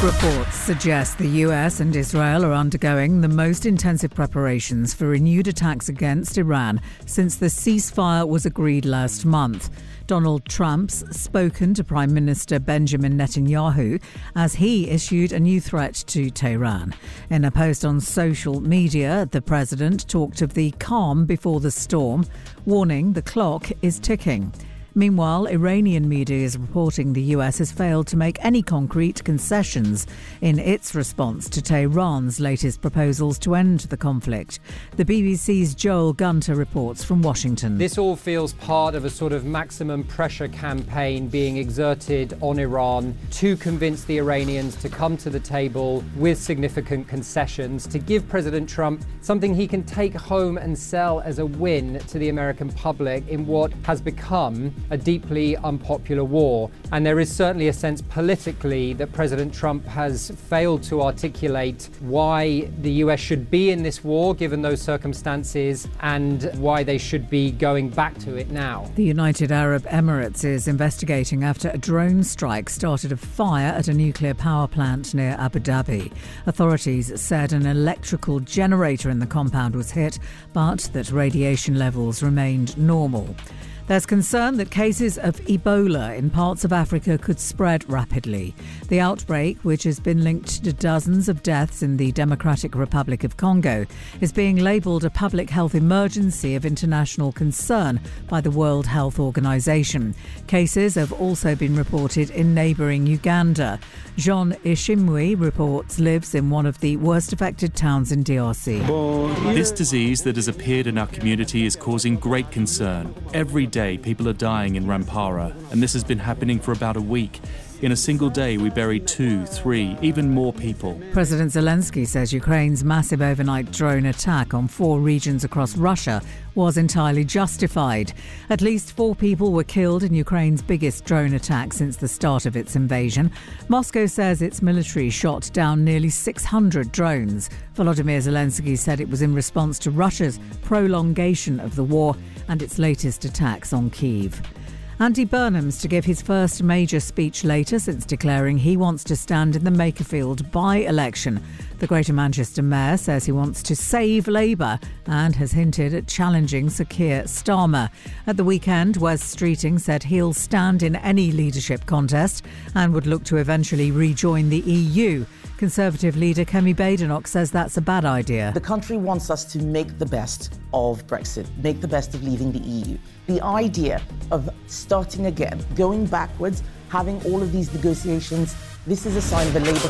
Reports suggest the US and Israel are undergoing the most intensive preparations for renewed attacks against Iran since the ceasefire was agreed last month. Donald Trump's spoken to Prime Minister Benjamin Netanyahu as he issued a new threat to Tehran. In a post on social media, the president talked of the calm before the storm, warning the clock is ticking. Meanwhile, Iranian media is reporting the US has failed to make any concrete concessions in its response to Tehran's latest proposals to end the conflict. The BBC's Joel Gunter reports from Washington. This all feels part of a sort of maximum pressure campaign being exerted on Iran to convince the Iranians to come to the table with significant concessions, to give President Trump something he can take home and sell as a win to the American public in what has become a deeply unpopular war. And there is certainly a sense politically that President Trump has failed to articulate why the US should be in this war given those circumstances and why they should be going back to it now. The United Arab Emirates is investigating after a drone strike started a fire at a nuclear power plant near Abu Dhabi. Authorities said an electrical generator in the compound was hit, but that radiation levels remained normal. There's concern that cases of Ebola in parts of Africa could spread rapidly. The outbreak, which has been linked to dozens of deaths in the Democratic Republic of Congo, is being labelled a public health emergency of international concern by the World Health Organization. Cases have also been reported in neighbouring Uganda. Jean Ishimwe reports lives in one of the worst affected towns in DRC. This disease that has appeared in our community is causing great concern. Every day people are dying in Rampara, and this has been happening for about a week. In a single day, we buried 2, 3, even more people. President Zelensky says Ukraine's massive overnight drone attack on 4 regions across Russia was entirely justified. At least 4 people were killed in Ukraine's biggest drone attack since the start of its invasion. Moscow says its military shot down nearly 600 drones. Volodymyr Zelensky said it was in response to Russia's prolongation of the war and its latest attacks on Kyiv. Andy Burnham's to give his first major speech later since declaring he wants to stand in the Makerfield by-election. The Greater Manchester Mayor says he wants to save Labour and has hinted at challenging Sir Keir Starmer. At the weekend, Wes Streeting said he'll stand in any leadership contest and would look to eventually rejoin the EU. Conservative leader Kemi Badenoch says that's a bad idea. The country wants us to make the best of Brexit, make the best of leaving the EU. The idea of starting again, going backwards, having all of these negotiations, this is a sign of a Labour